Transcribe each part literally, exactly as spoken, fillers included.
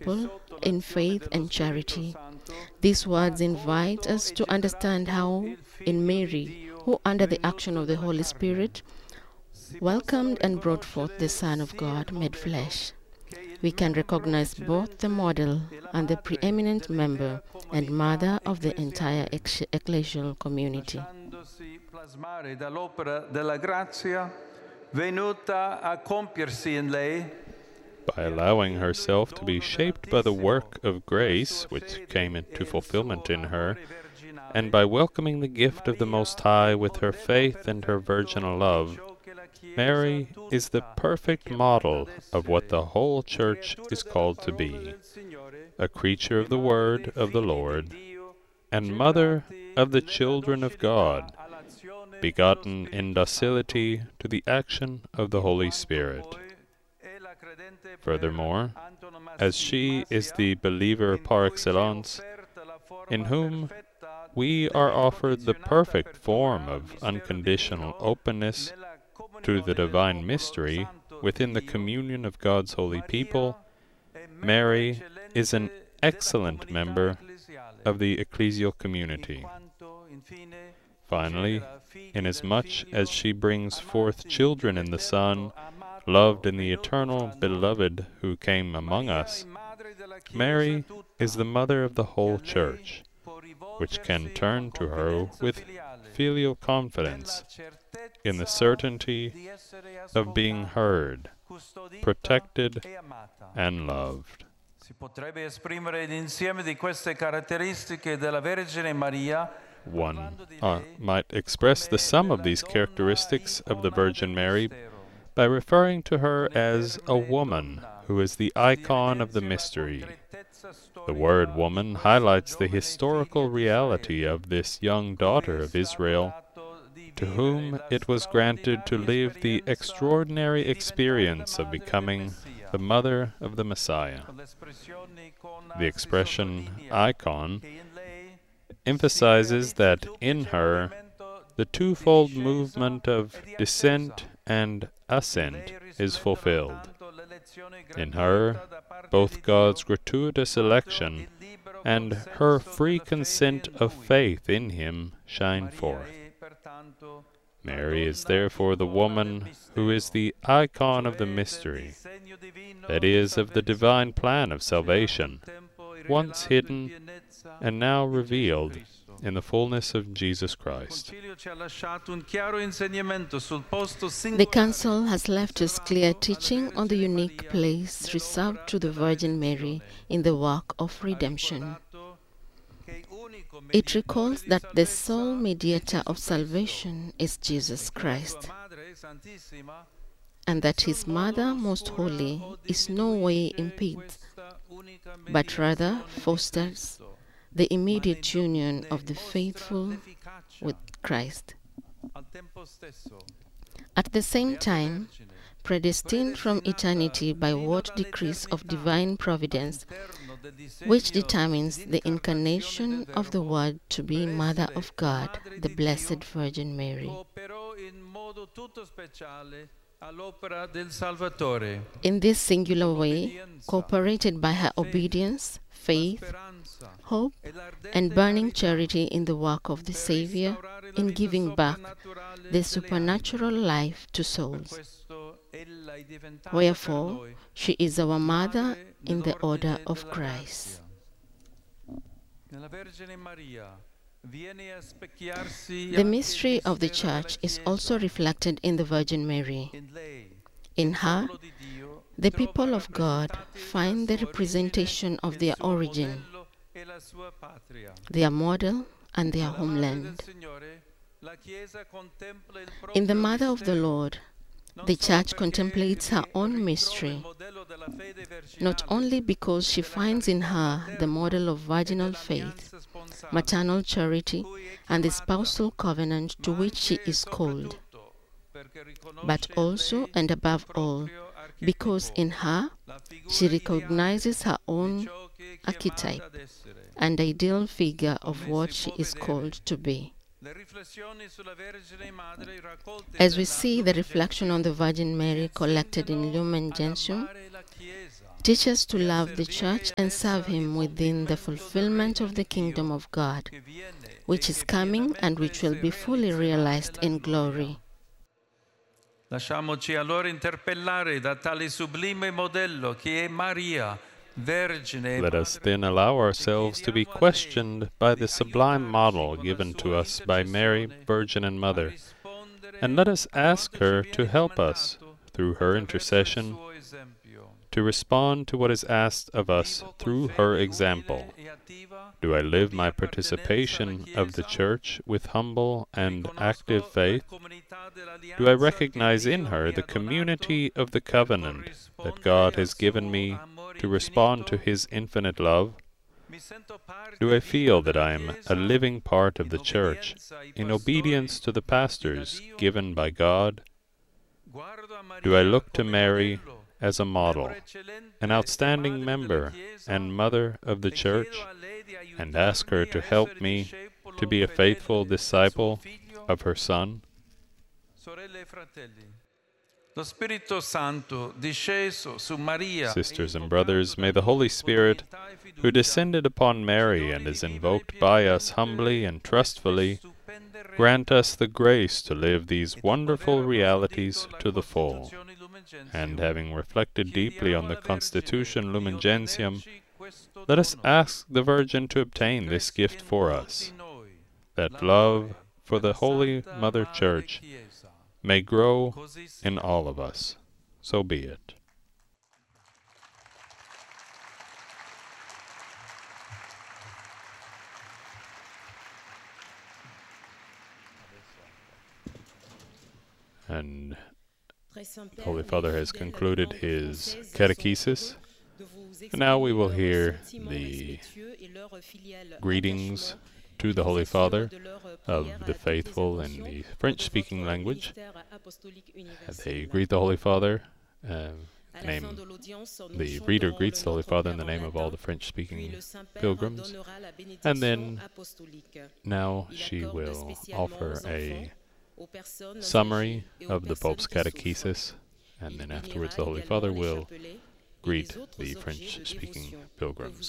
people in faith and charity. These words invite us to understand how, in Mary, who under the action of the Holy Spirit welcomed and brought forth the Son of God made flesh, we can recognize both the model and the preeminent member and mother of the entire ecclesial community. By allowing herself to be shaped by the work of grace which came into fulfillment in her, and by welcoming the gift of the Most High with her faith and her virginal love, Mary is the perfect model of what the whole Church is called to be, a creature of the Word of the Lord, and mother of the children of God, begotten in docility to the action of the Holy Spirit. Furthermore, as she is the believer par excellence, in whom we are offered the perfect form of unconditional openness to the divine mystery within the communion of God's holy people, Mary is an excellent member of the ecclesial community. Finally, inasmuch as she brings forth children in the Son, loved in the eternal Beloved who came among us, Mary is the mother of the whole Church, which can turn to her with filial confidence in the certainty of being heard, protected, and loved. One uh, might express the sum of these characteristics of the Virgin Mary by referring to her as a woman who is the icon of the mystery. The word woman highlights the historical reality of this young daughter of Israel, to whom it was granted to live the extraordinary experience of becoming the mother of the Messiah. The expression icon emphasizes that in her the twofold movement of descent and ascent is fulfilled. In her, both God's gratuitous election and her free consent of faith in Him shine forth. Mary is therefore the woman who is the icon of the mystery, that is, of the divine plan of salvation, once hidden and now revealed in the fullness of Jesus Christ. The Council has left us clear teaching on the unique place reserved to the Virgin Mary in the work of redemption. It recalls that the sole mediator of salvation is Jesus Christ, and that His Mother Most Holy is no way impedes, but rather fosters the immediate union of the faithful with Christ. At the same time, predestined from eternity by what decrees of divine providence, which determines the incarnation of the Word to be Mother of God, the Blessed Virgin Mary. In this singular way, cooperated by her obedience, faith, hope, and burning charity in the work of the Savior in giving back the supernatural life to souls. Wherefore, she is our mother in the order of Christ. The mystery of the Church is also reflected in the Virgin Mary. In her, the people of God find the representation of their origin, their model, and their homeland. In the Mother of the Lord, the Church contemplates her own mystery, not only because she finds in her the model of virginal faith, maternal charity, and the spousal covenant to which she is called, but also and above all, because in her she recognizes her own archetype and ideal figure of what she is called to be. As we see the reflection on the Virgin Mary collected in Lumen Gentium, teach us to love the Church and serve Him within the fulfillment of the kingdom of God, which is coming and which will be fully realized in glory. Lasciamoci allora interpellare da tale sublime modello che è Maria, Vergine. Let us then allow ourselves to be questioned by the sublime model given to us by Mary, Virgin and Mother, and let us ask her to help us, through her intercession, to respond to what is asked of us through her example. Do I live my participation of the Church with humble and active faith? Do I recognize in her the community of the covenant that God has given me to respond to His infinite love? Do I feel that I am a living part of the Church, in obedience to the pastors given by God? Do I look to Mary as a model, an outstanding member and mother of the Church, and ask her to help me to be a faithful disciple of her Son? Sisters and brothers, may the Holy Spirit, who descended upon Mary and is invoked by us humbly and trustfully, grant us the grace to live these wonderful realities to the full. And having reflected deeply on the Constitution Lumen Gentium, let us ask the Virgin to obtain this gift for us, that love for the Holy Mother Church may grow in all of us. So be it. And the Holy Father has concluded his catechesis. And now we will hear the greetings to the Holy Father of the faithful in the French-speaking language. They greet the Holy Father. Uh, name, the reader greets the Holy Father in the name of all the French-speaking pilgrims. And then, now she will offer a summary of the Pope's catechesis, and then afterwards the Holy Father will greet the French-speaking pilgrims.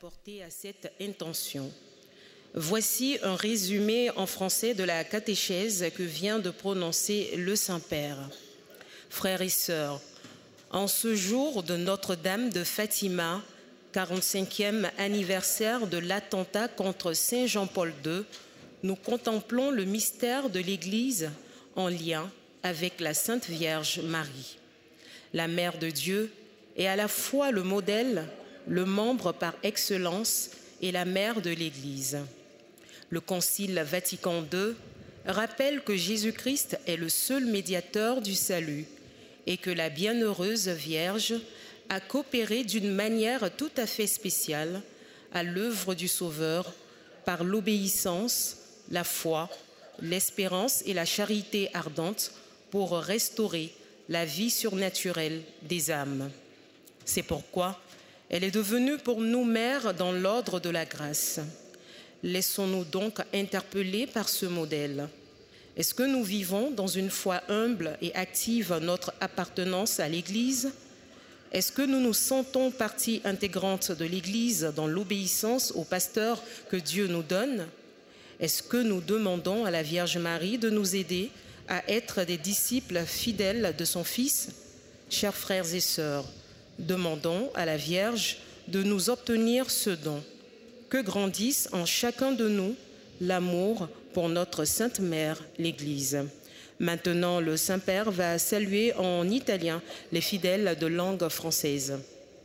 Voici un résumé en français de la catéchèse que vient de prononcer le Saint-Père. Frères et sœurs, en ce jour de Notre-Dame de Fatima, quarante-cinquième anniversaire de l'attentat contre Saint Jean-Paul deux, nous contemplons le mystère de l'Église en lien avec la Sainte Vierge Marie. La Mère de Dieu est à la fois le modèle, le membre par excellence et la mère de l'Église. Le Concile Vatican deux rappelle que Jésus-Christ est le seul médiateur du salut et que la Bienheureuse Vierge a coopéré d'une manière tout à fait spéciale à l'œuvre du Sauveur par l'obéissance, la foi, l'espérance et la charité ardente pour restaurer la vie surnaturelle des âmes. C'est pourquoi elle est devenue pour nous mère dans l'ordre de la grâce. Laissons-nous donc interpeller par ce modèle. Est-ce que nous vivons dans une foi humble et active notre appartenance à l'Église? Est-ce que nous nous sentons partie intégrante de l'Église dans l'obéissance au pasteur que Dieu nous donne? Est-ce que nous demandons à la Vierge Marie de nous aider à être des disciples fidèles de son Fils? Chers frères et sœurs, demandons à la Vierge de nous obtenir ce don. Que grandisse en chacun de nous l'amour pour notre Sainte Mère, l'Église. Maintenant, le Saint-Père va saluer en italien les fidèles de langue française.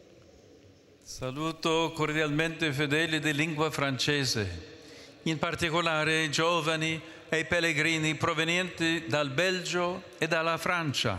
Saluto cordialmente fedeli di lingua francese, in particolare i giovani e i pellegrini provenienti dal Belgio e dalla Francia.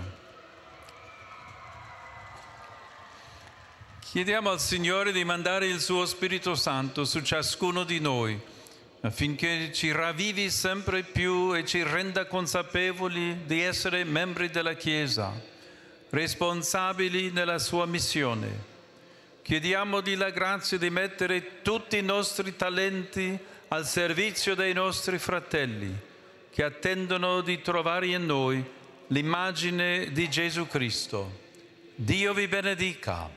Chiediamo al Signore di mandare il suo Spirito Santo su ciascuno di noi, affinché ci ravvivi sempre più e ci renda consapevoli di essere membri della Chiesa, responsabili nella sua missione. chiediamogli la grazia di mettere tutti i nostri talenti al servizio dei nostri fratelli, che attendono di trovare in noi l'immagine di Gesù Cristo. Dio vi benedica.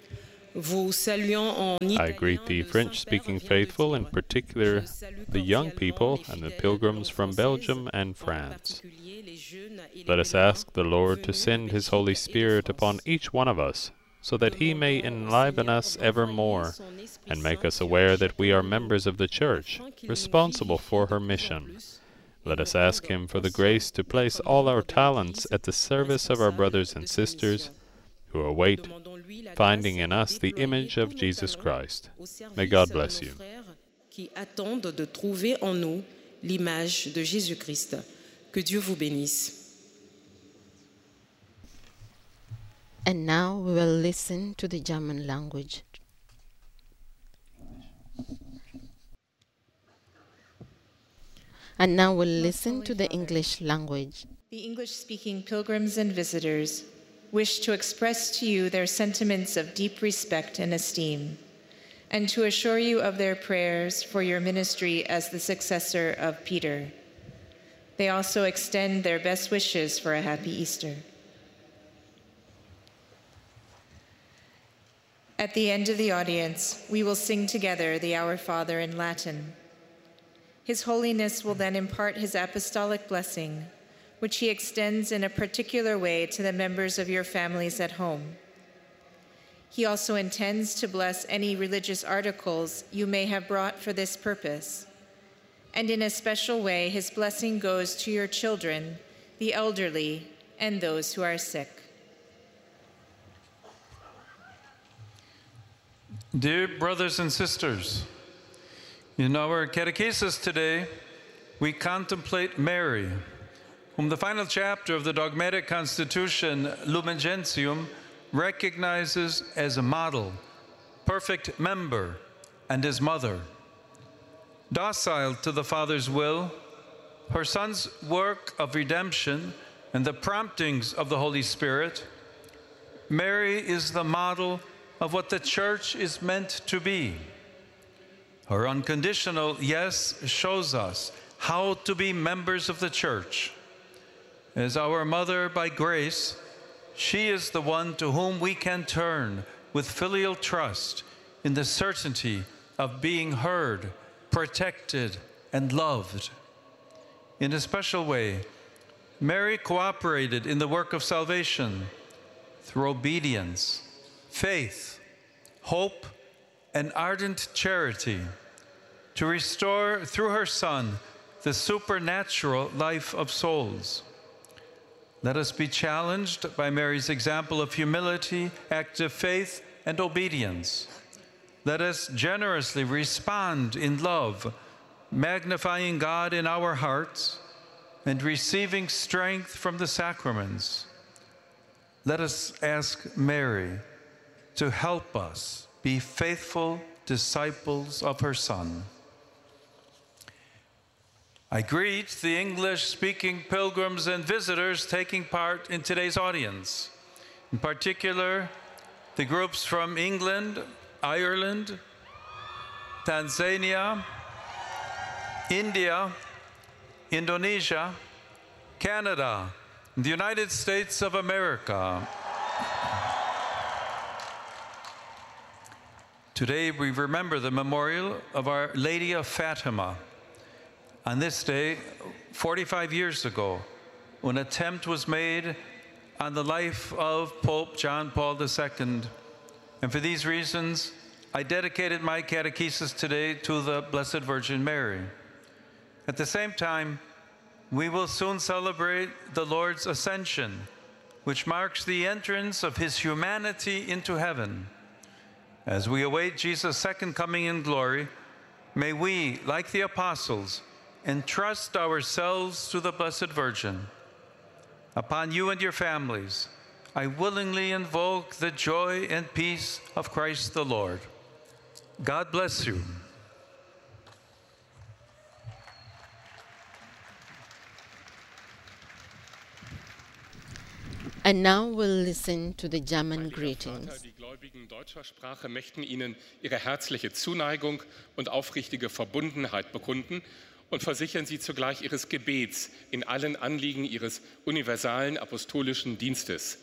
I greet the French-speaking faithful, in particular the young people and the pilgrims from Belgium and France. Let us ask the Lord to send His Holy Spirit upon each one of us, so that He may enliven us evermore and make us aware that we are members of the Church, responsible for her mission. Let us ask Him for the grace to place all our talents at the service of our brothers and sisters who await finding in us the image of Jesus Christ. May God bless you. Qui attendent de trouver en nous l'image de Jésus-Christ. Que Dieu vous bénisse. And now we will listen to the German language. And now we'll listen to the English language. The English-speaking pilgrims and visitors wish to express to you their sentiments of deep respect and esteem, and to assure you of their prayers for your ministry as the successor of Peter. They also extend their best wishes for a happy Easter. At the end of the audience, we will sing together the Our Father in Latin. His Holiness will then impart his apostolic blessing, which he extends in a particular way to the members of your families at home. He also intends to bless any religious articles you may have brought for this purpose. And in a special way, his blessing goes to your children, the elderly, and those who are sick. Dear brothers and sisters, in our catechesis today, we contemplate Mary, whom the final chapter of the dogmatic constitution, Lumen Gentium, recognizes as a model, perfect member, and as mother. Docile to the Father's will, her Son's work of redemption, and the promptings of the Holy Spirit, Mary is the model of what the Church is meant to be. Her unconditional yes shows us how to be members of the Church. As our mother by grace, she is the one to whom we can turn with filial trust in the certainty of being heard, protected, and loved. In a special way, Mary cooperated in the work of salvation through obedience, faith, hope, and ardent charity to restore through her Son the supernatural life of souls. Let us be challenged by Mary's example of humility, active faith, and obedience. Let us generously respond in love, magnifying God in our hearts and receiving strength from the sacraments. Let us ask Mary to help us be faithful disciples of her Son. I greet the English-speaking pilgrims and visitors taking part in today's audience. In particular, the groups from England, Ireland, Tanzania, India, Indonesia, Canada, and the United States of America. Today we remember the memorial of Our Lady of Fatima. On this day, forty-five years ago, an attempt was made on the life of Pope John Paul the Second. And for these reasons, I dedicated my catechesis today to the Blessed Virgin Mary. At the same time, we will soon celebrate the Lord's Ascension, which marks the entrance of his humanity into heaven. As we await Jesus' second coming in glory, may we, like the apostles, entrust ourselves to the Blessed Virgin. Upon you and your families, I willingly invoke the joy and peace of Christ the Lord. God bless you. And now we'll listen to the German greetings. Vater, die Gläubigen deutscher Sprache möchten Ihnen ihre herzliche Zuneigung und aufrichtige Verbundenheit bekunden und versichern Sie zugleich Ihres Gebets in allen Anliegen Ihres universalen apostolischen Dienstes.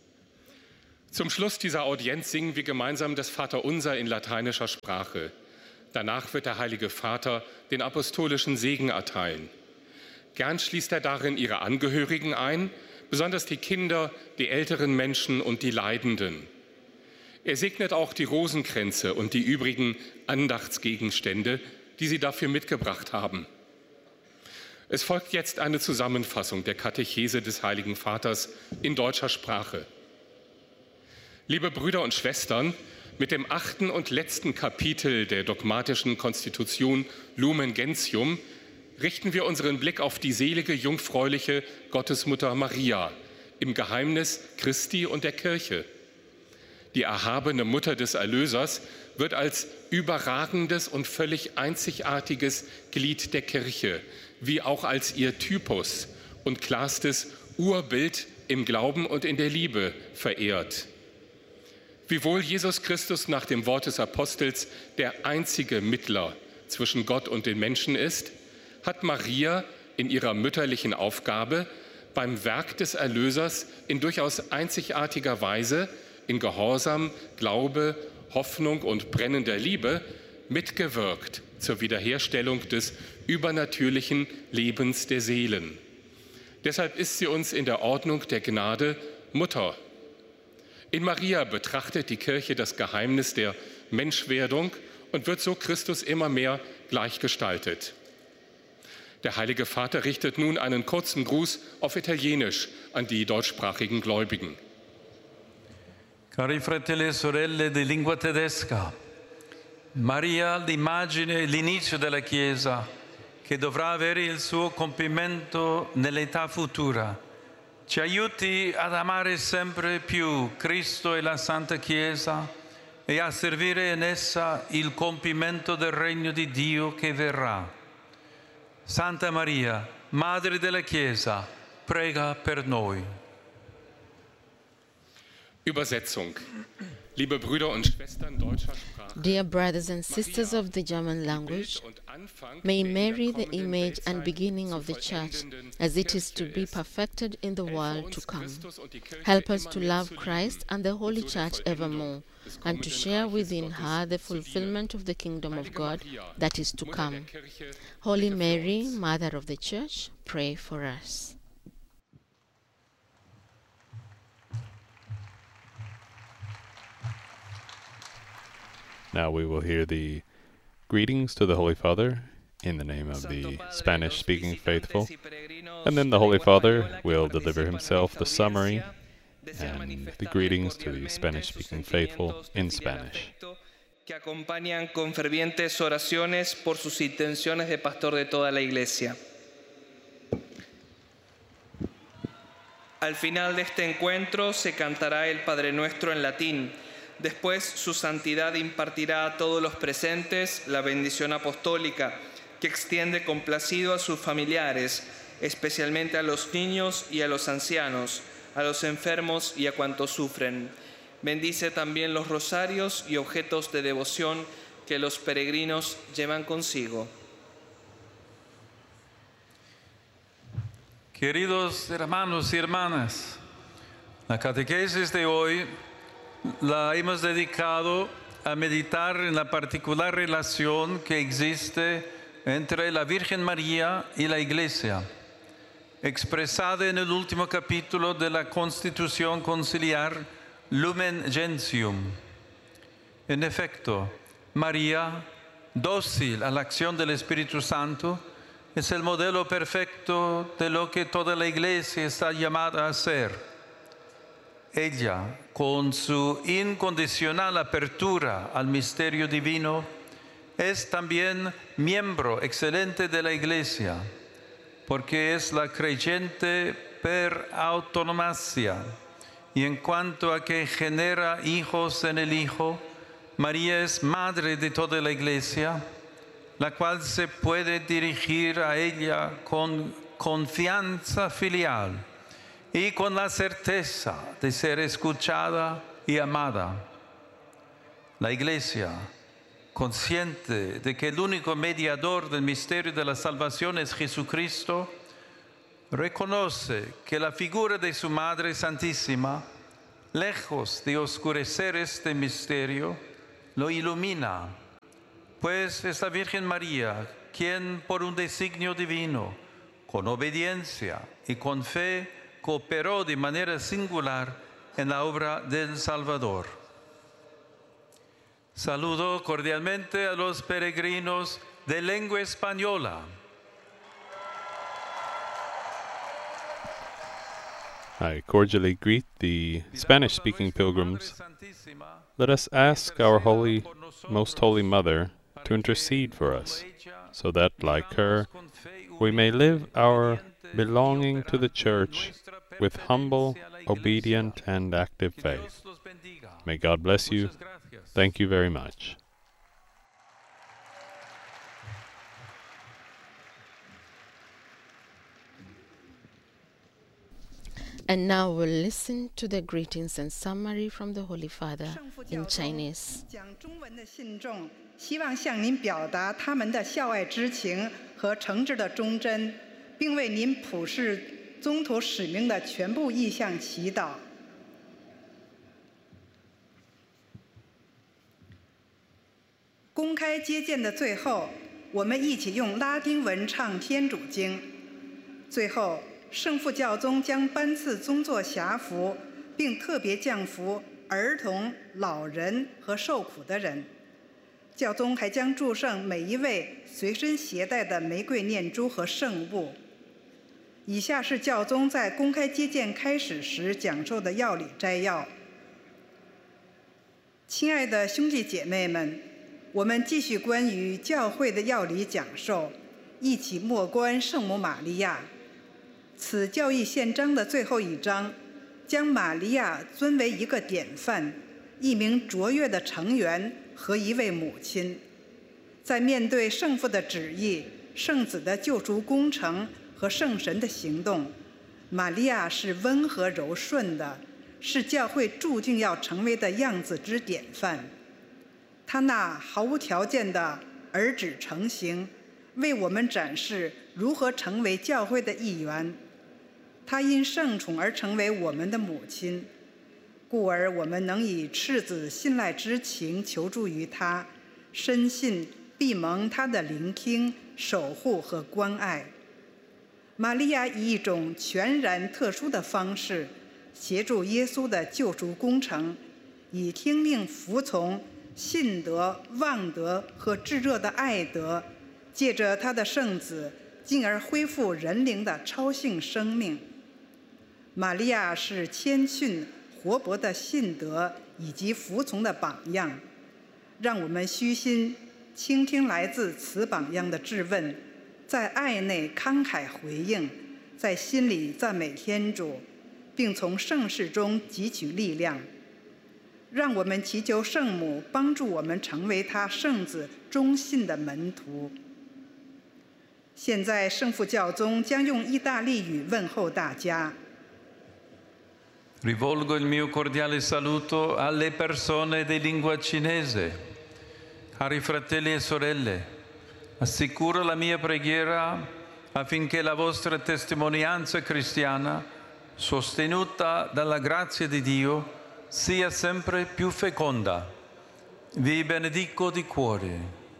Zum Schluss dieser Audienz singen wir gemeinsam das Vaterunser in lateinischer Sprache. Danach wird der Heilige Vater den apostolischen Segen erteilen. Gern schließt er darin Ihre Angehörigen ein, besonders die Kinder, die älteren Menschen und die Leidenden. Er segnet auch die Rosenkränze und die übrigen Andachtsgegenstände, die Sie dafür mitgebracht haben. Es folgt jetzt eine Zusammenfassung der Katechese des Heiligen Vaters in deutscher Sprache. Liebe Brüder und Schwestern, mit dem achten und letzten Kapitel der dogmatischen Konstitution Lumen Gentium richten wir unseren Blick auf die selige, jungfräuliche Gottesmutter Maria im Geheimnis Christi und der Kirche. Die erhabene Mutter des Erlösers wird als überragendes und völlig einzigartiges Glied der Kirche, wie auch als ihr Typus und klarstes Urbild im Glauben und in der Liebe verehrt. Wiewohl Jesus Christus nach dem Wort des Apostels der einzige Mittler zwischen Gott und den Menschen ist, hat Maria in ihrer mütterlichen Aufgabe beim Werk des Erlösers in durchaus einzigartiger Weise, in Gehorsam, Glaube, Hoffnung und brennender Liebe mitgewirkt zur Wiederherstellung des übernatürlichen Lebens der Seelen. Deshalb ist sie uns in der Ordnung der Gnade Mutter. In Maria betrachtet die Kirche das Geheimnis der Menschwerdung und wird so Christus immer mehr gleichgestaltet. Der Heilige Vater richtet nun einen kurzen Gruß auf Italienisch an die deutschsprachigen Gläubigen. Cari fratelli e sorelle di lingua tedesca, Maria, l'immagine e l'inizio della Chiesa, che dovrà avere il suo compimento nell'età futura, ci aiuti ad amare sempre più Cristo e la Santa Chiesa e a servire in essa il compimento del regno di Dio che verrà. Santa Maria, Madre della Chiesa, prega per noi. Übersetzung. Liebe Brüder und Schwestern deutscher Sprache. Dear brothers and sisters of the German language, may Mary, the image and beginning of the Church, as it is to be perfected in the world to come, help us to love Christ and the Holy Church evermore, and to share within her the fulfillment of the kingdom of God that is to come. Holy Mary, Mother of the Church, pray for us. Now we will hear the greetings to the Holy Father in the name of the Spanish-speaking faithful, and then the Holy Father will deliver himself the summary and the greetings to the Spanish-speaking faithful in Spanish. Que acompañan con fervientes oraciones por sus intenciones de pastor de toda la Iglesia. Al final de este encuentro se cantará el Padre Nuestro en latín. Después, su santidad impartirá a todos los presentes la bendición apostólica que extiende complacido a sus familiares, especialmente a los niños y a los ancianos, a los enfermos y a cuantos sufren. Bendice también los rosarios y objetos de devoción que los peregrinos llevan consigo. Queridos hermanos y hermanas, la catequesis de hoy la hemos dedicado a meditar en la particular relación que existe entre la Virgen María y la Iglesia, expresada en el último capítulo de la Constitución Conciliar Lumen Gentium. En efecto, María, dócil a la acción del Espíritu Santo, es el modelo perfecto de lo que toda la Iglesia está llamada a ser. Ella, con su incondicional apertura al misterio divino, es también miembro excelente de la Iglesia, porque es la creyente per autonomacia, y en cuanto a que genera hijos en el Hijo, María es madre de toda la Iglesia, la cual se puede dirigir a ella con confianza filial y con la certeza de ser escuchada y amada. La Iglesia, consciente de que el único mediador del misterio de la salvación es Jesucristo, reconoce que la figura de su Madre Santísima, lejos de oscurecer este misterio, lo ilumina, pues es la Virgen María quien por un designio divino, con obediencia y con fe, cooperó de manera singular en la obra del Salvador. Saludo cordialmente a los peregrinos de lengua española. I cordially greet the Spanish-speaking pilgrims. Let us ask our Holy, Most Holy Mother to intercede for us, so that, like her, we may live our belonging to the Church with humble, obedient, and active faith. May God bless you. Thank you very much. And now we'll listen to the greetings and summary from the Holy Father in Chinese. 讲中文的信众希望向您表达他们的孝爱之情和诚挚的忠贞，并为您普世宗徒使命的全部意向祈祷。公开接见的最后，我们一起用拉丁文唱天主经。最后，圣父教宗将颁赐宗座辖服，并特别降服儿童、老人和受苦的人。教宗还将祝圣每一位随身携带的玫瑰念珠和圣物。以下是教宗在公开接见开始时讲授的要理摘要。亲爱的兄弟姐妹们，我们继续关于教会的要理讲授，一起默观圣母玛利亚。此教义宪章的最后一章，将玛利亚尊为一个典范，一名卓越的成员和一位母亲。在面对圣父的旨意、圣子的救赎工程和圣神的行动，玛利亚是温和柔顺的，是教会注定要成为的样子之典范。她那毫无条件的儿子成行，为我们展示如何成为教会的一员。她因圣宠而成为我们的母亲，故而我们能以赤子信赖之情求助于她，深信必蒙她的聆听、守护和关爱。玛利亚以一种全然特殊的方式协助耶稣的救赎工程，以听命服从、信德、望德和炙热的爱德，借着他的圣子，进而恢复人灵的超性生命。玛利亚是谦逊、活泼的信德以及服从的榜样，让我们虚心倾听来自此榜样的质问，在爱内慷慨回应，在心里赞美天主，并从圣事中汲取力量。让我们祈求圣母帮助我们成为她圣子忠信的门徒。现在，圣父教宗将用意大利语问候大家。 Rivolgo il mio cordiale saluto alle persone di lingua cinese, cari fratelli e sorelle. Assicuro la mia preghiera affinché la vostra testimonianza cristiana, sostenuta dalla grazia di Dio, sia sempre più feconda. Vi benedico di cuore.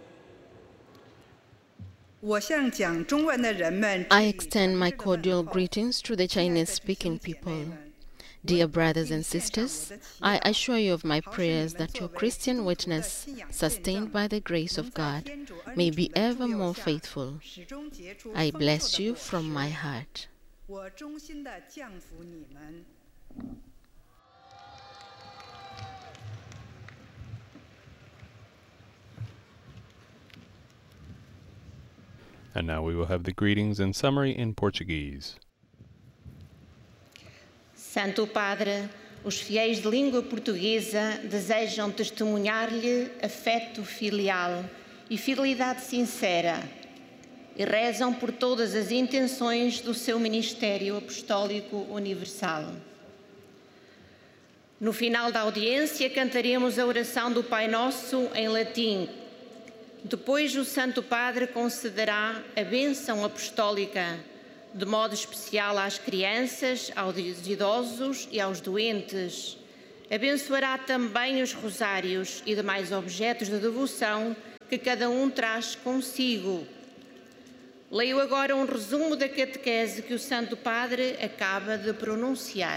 我向讲中文的人们 I extend my cordial greetings to the Chinese-speaking people. Dear brothers and sisters, I assure you of my prayers that your Christian witness, sustained by the grace of God, may be ever more faithful. I bless you from my heart. 我衷心地降服你们。 And now we will have the greetings and summary in Portuguese. Santo Padre, os fiéis de língua portuguesa desejam testemunhar-lhe afeto filial e fidelidade sincera. e rezam por todas as intenções do seu ministério apostólico universal. No final da audiência, cantaremos a oração do Pai Nosso em latim. Depois, o Santo Padre concederá a bênção apostólica, de modo especial às crianças, aos idosos e aos doentes. Abençoará também os rosários e demais objetos de devoção que cada um traz consigo. Leio agora um resumo da catequese que o Santo Padre acaba de pronunciar.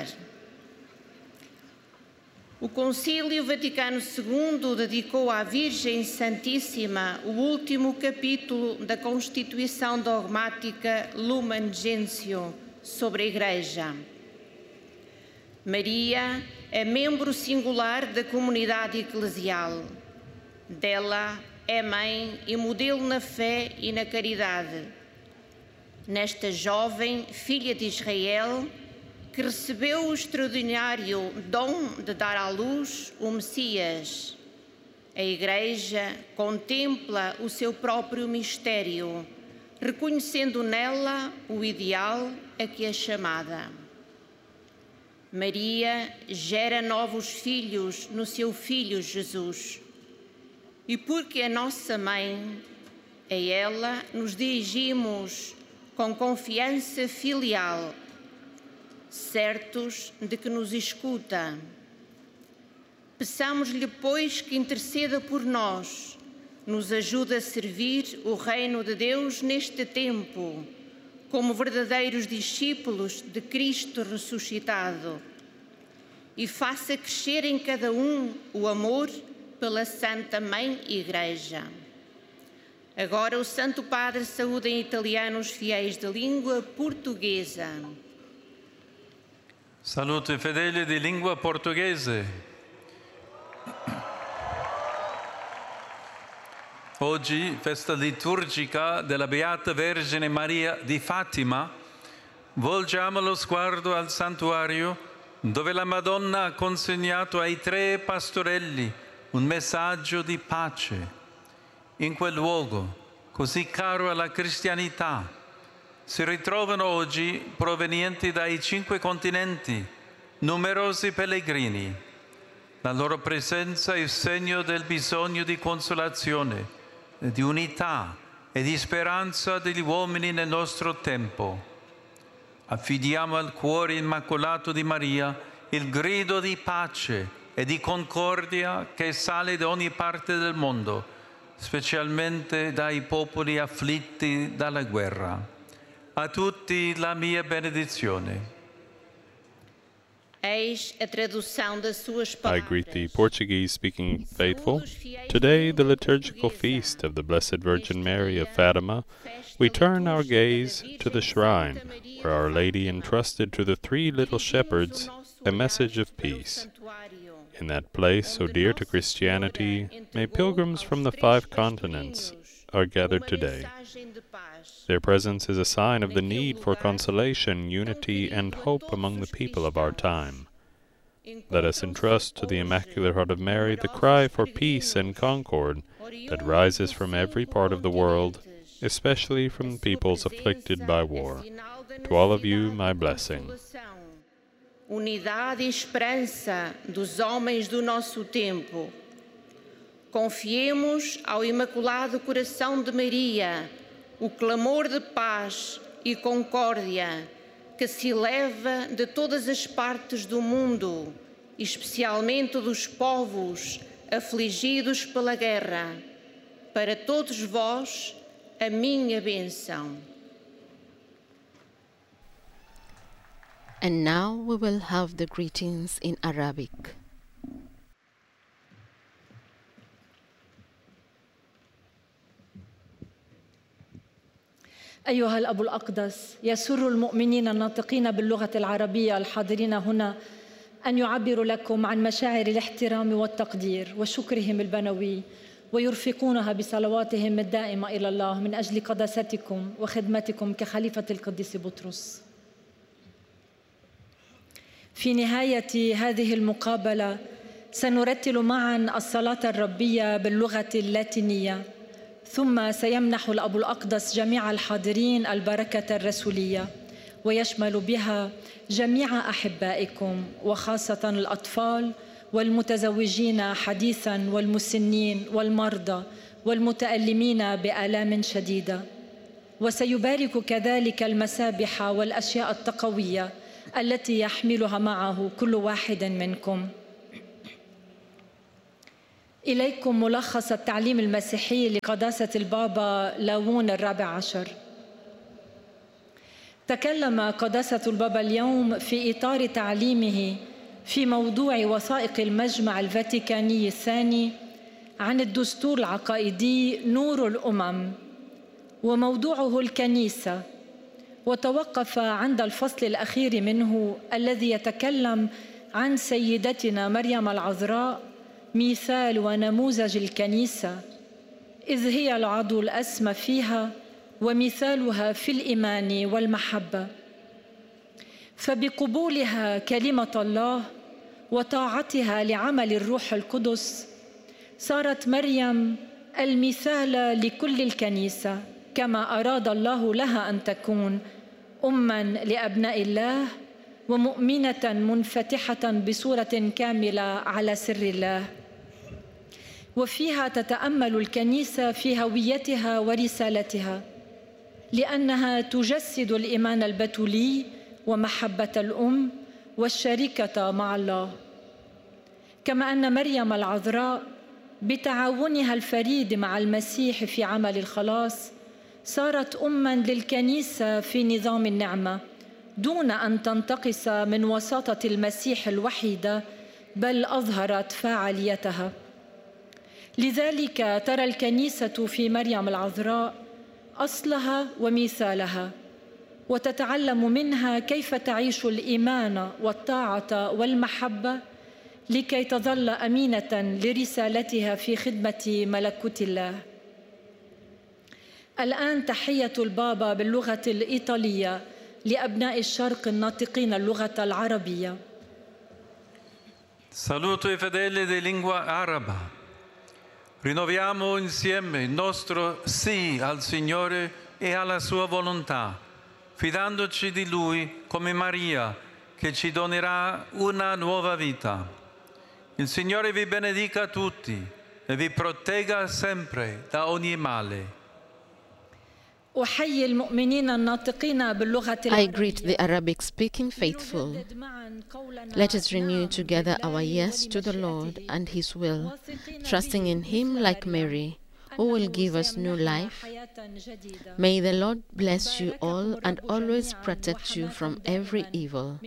O Concílio Vaticano segundo dedicou à Virgem Santíssima o último capítulo da Constituição Dogmática Lumen Gentium sobre a Igreja. Maria é membro singular da comunidade eclesial. Dela é mãe e modelo na fé e na caridade. Nesta jovem filha de Israel, que recebeu o extraordinário dom de dar à luz o Messias, a Igreja contempla o seu próprio mistério, reconhecendo nela o ideal a que é chamada. Maria gera novos filhos no seu Filho Jesus. E porque é nossa mãe, a ela nos dirigimos com confiança filial, certos de que nos escuta. Peçamos-lhe, pois, que interceda por nós, nos ajude a servir o reino de Deus neste tempo, como verdadeiros discípulos de Cristo ressuscitado, e faça crescer em cada um o amor pela Santa Mãe Igreja. Agora o Santo Padre saúda em italiano os fiéis de língua portuguesa. Saluto i fedeli di lingua portoghese. Oggi, festa liturgica della Beata Vergine Maria di Fatima, volgiamo lo sguardo al santuario dove la Madonna ha consegnato ai tre pastorelli un messaggio di pace. In quel luogo, così caro alla cristianità, si ritrovano oggi, provenienti dai cinque continenti, numerosi pellegrini. La loro presenza è il segno del bisogno di consolazione, di unità e di speranza degli uomini nel nostro tempo. Affidiamo al cuore immacolato di Maria il grido di pace e di concordia che sale da ogni parte del mondo, specialmente dai popoli afflitti dalla guerra. A tutti la mia benedizione. Eis a tradução das suas I greet the Portuguese-speaking faithful. Today, the liturgical feast of the Blessed Virgin Mary of Fatima, we turn our gaze to the shrine, where Our Lady entrusted to the three little shepherds a message of peace. In that place so dear to Christianity, may pilgrims from the five continents are gathered today. Their presence is a sign of the need for consolation, unity, and hope among the people of our time. Let us entrust to the Immaculate Heart of Mary the cry for peace and concord that rises from every part of the world, especially from peoples afflicted by war. To all of you, my blessing. Unidade e esperança dos homens do nosso tempo. Confiemos ao Imaculado Coração de Maria o clamor de paz e concórdia que se eleva de todas as partes do mundo, especialmente dos povos afligidos pela guerra. Para todos vós, a minha bênção. And now we will have the greetings in Arabic. أيها الأب الأقدس، يسر المؤمنين الناطقين باللغة العربية الحاضرين هنا أن يعبروا لكم عن مشاعر الاحترام والتقدير وشكرهم البنوي ويرفقونها بصلواتهم الدائمة إلى الله من أجل قداستكم وخدمتكم كخليفة القديس بطرس. في نهاية هذه المقابلة سنرتل معاً الصلاة الربية باللغة اللاتينية، ثم سيمنح الأب الأقدس جميع الحاضرين البركة الرسولية، ويشمل بها جميع أحبائكم وخاصة الأطفال والمتزوجين حديثاً والمسنين والمرضى والمتألمين بآلام شديدة. وسيبارك كذلك المسابح والأشياء التقوية التي يحملها معه كل واحد منكم. إليكم ملخص التعليم المسيحي لقداسة البابا لاون الرابع عشر. تكلم قداسة البابا اليوم في إطار تعليمه في موضوع وثائق المجمع الفاتيكاني الثاني عن الدستور العقائدي نور الأمم، وموضوعه الكنيسة، وتوقف عند الفصل الأخير منه الذي يتكلم عن سيدتنا مريم العذراء مثال ونموذج الكنيسة، إذ هي العضو الأسمى فيها ومثالها في الإيمان والمحبة. فبقبولها كلمة الله وطاعتها لعمل الروح القدس صارت مريم المثال لكل الكنيسة، كما أراد الله لها أن تكون أماً لأبناء الله ومؤمنة منفتحة بصورة كاملة على سر الله. وفيها تتأمل الكنيسة في هويتها ورسالتها، لأنها تجسد الإيمان البتولي ومحبة الأم والشركة مع الله. كما أن مريم العذراء بتعاونها الفريد مع المسيح في عمل الخلاص صارت أماً للكنيسة في نظام النعمة، دون أن تنتقص من وساطة المسيح الوحيدة، بل أظهرت فاعليتها. لذلك ترى الكنيسة في مريم العذراء أصلها ومثالها، وتتعلم منها كيف تعيش الإيمان والطاعة والمحبة لكي تظل أمينة لرسالتها في خدمة ملكوت الله. الآن تحية البابا باللغة الإيطالية لأبناء الشرق الناطقين اللغة العربية. Saluto i fedeli di lingua araba. Rinnoviamo insieme il nostro sì al Signore e alla sua volontà, fidandoci di Lui come Maria, che ci donerà una nuova vita. Il Signore vi benedica tutti e vi protegga sempre da ogni male. أحيي المؤمنين الناطقين باللغة I greet the Arabic-speaking faithful. Let us renew together our yes to the Lord and His will, trusting in Him like Mary, who will give us new life. May the Lord bless you all and always protect you from every evil.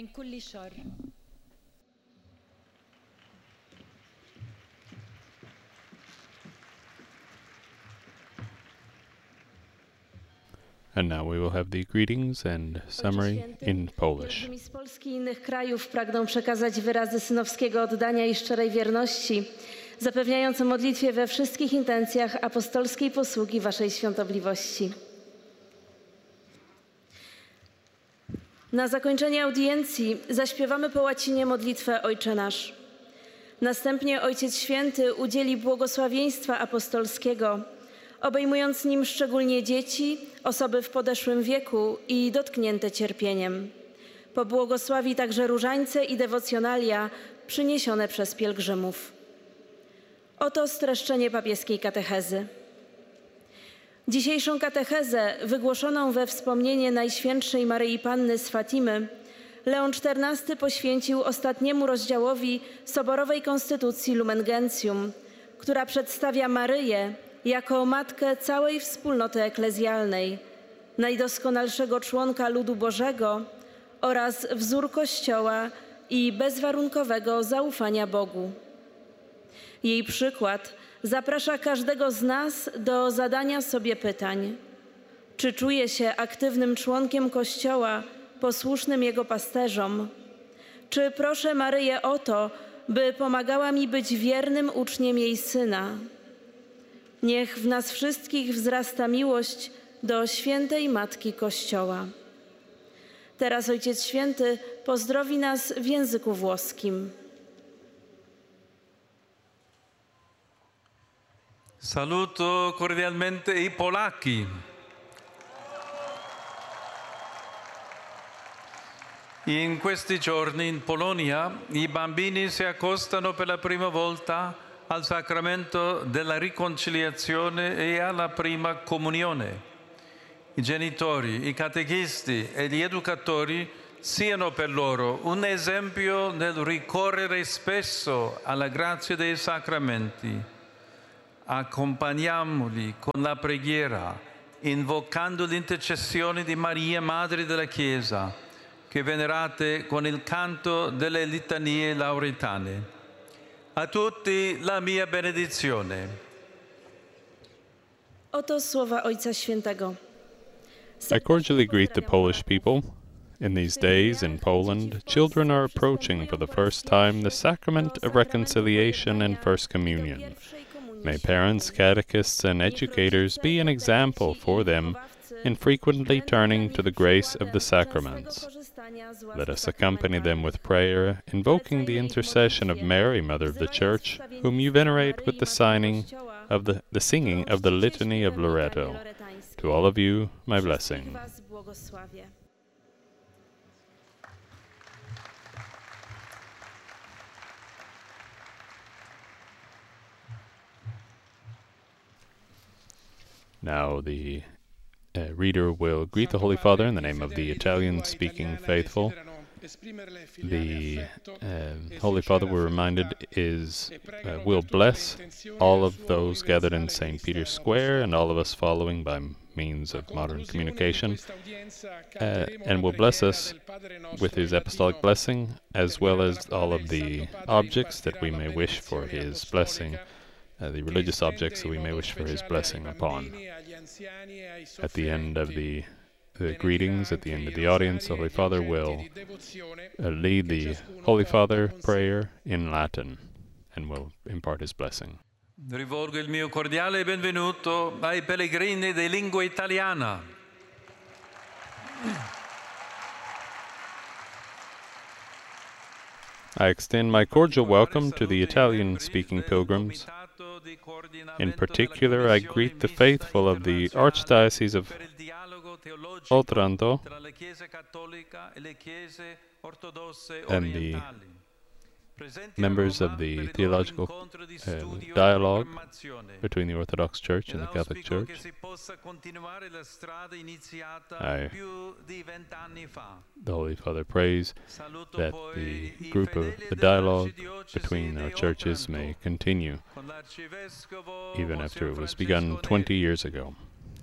And now we will have the greetings and summary in Polish. Z Polski i innych krajów pragną przekazać wyrazy synowskiego oddania i szczerej wierności, zapewniające modlitwie we wszystkich intencjach apostolskiej posługi Waszej Świątobliwości. Na zakończenie audiencji zaśpiewamy po łacinie modlitwę Ojcze Nasz. Następnie Ojciec Święty udzieli błogosławieństwa apostolskiego, obejmując nim szczególnie dzieci, osoby w podeszłym wieku i dotknięte cierpieniem. Pobłogosławi także różańce i dewocjonalia przyniesione przez pielgrzymów. Oto streszczenie papieskiej katechezy. Dzisiejszą katechezę, wygłoszoną we wspomnienie Najświętszej Maryi Panny z Fatimy, Leon czternasty poświęcił ostatniemu rozdziałowi Soborowej Konstytucji Lumen Gentium, która przedstawia Maryję jako matkę całej wspólnoty eklezjalnej, najdoskonalszego członka ludu Bożego oraz wzór Kościoła i bezwarunkowego zaufania Bogu. Jej przykład zaprasza każdego z nas do zadania sobie pytań: czy czuję się aktywnym członkiem Kościoła, posłusznym Jego pasterzom? Czy proszę Maryję o to, by pomagała mi być wiernym uczniem jej Syna? Niech w nas wszystkich wzrasta miłość do świętej Matki Kościoła. Teraz Ojciec Święty pozdrowi nas w języku włoskim. Saluto cordialmente i polacchi. In questi giorni in Polonia i bambini si accostano per la prima volta al sacramento della riconciliazione e alla prima comunione. I genitori, i catechisti e gli educatori siano per loro un esempio nel ricorrere spesso alla grazia dei sacramenti. Accompagniamoli con la preghiera, invocando l'intercessione di Maria, Madre della Chiesa, che venerate con il canto delle litanie lauretane. A tutti la mia benedizione. Oto słowa Ojca Świętego. I cordially greet the Polish people. In these days in Poland, children are approaching for the first time the sacrament of reconciliation and First Communion. May parents, catechists, and educators be an example for them in frequently turning to the grace of the sacraments. Let us accompany them with prayer, invoking the intercession of Mary, Mother of the Church, whom you venerate with the signing of the, the singing of the Litany of Loreto. To all of you, my blessing. Now the uh, reader will greet the Holy Father in the name of the Italian-speaking faithful. The uh, Holy Father, we're reminded, is uh, will bless all of those gathered in Saint Peter's Square and all of us following by means of modern communication, uh, and will bless us with his apostolic blessing, as well as all of the objects that we may wish for his blessing, uh, the religious objects that we may wish for his blessing upon. At the end of the the greetings, at the end of the audience, the Holy Father will uh, lead the Holy Father prayer in Latin and will impart his blessing. Rivolgo il mio cordiale benvenuto ai pellegrini di lingua italiana. I extend my cordial welcome to the Italian-speaking pilgrims. In particular, I greet the faithful of the Archdiocese of Otranto and the members of the theological uh, dialogue between the Orthodox Church and the Catholic Church. I, the Holy Father prays that the group of the dialogue between our churches may continue even after it was begun twenty years ago.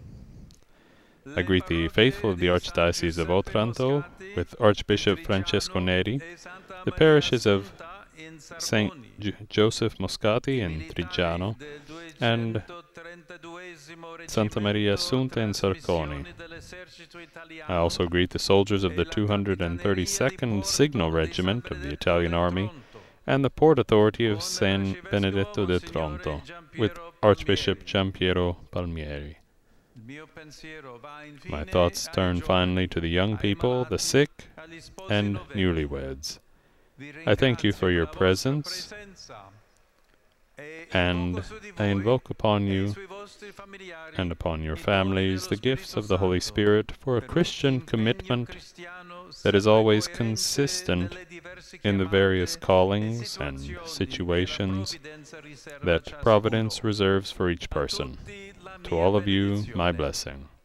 I greet the faithful of the Archdiocese of Otranto with Archbishop Francesco Neri, the parishes of Saint J Joseph Moscati in Triggiano, and Santa Maria Assunta in Sarconi. I also greet the soldiers of the two hundred thirty-second Signal Regiment of the Italian Army and the Port Authority of San Benedetto de Tronto, with Archbishop Giampiero Palmieri. My thoughts turn finally to the young people, the sick, and newlyweds. I thank you for your presence, and I invoke upon you and upon your families the gifts of the Holy Spirit for a Christian commitment that is always consistent in the various callings and situations that Providence reserves for each person. To all of you, my blessing.